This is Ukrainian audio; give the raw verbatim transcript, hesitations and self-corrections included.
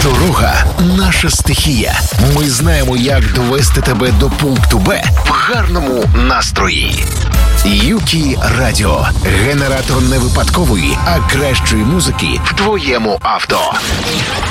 Дорога – наша стихія. Ми знаємо, як довести тебе до пункту Б в гарному настрої. Юкі Радіо. Генератор не випадкової, а кращої музики в твоєму авто.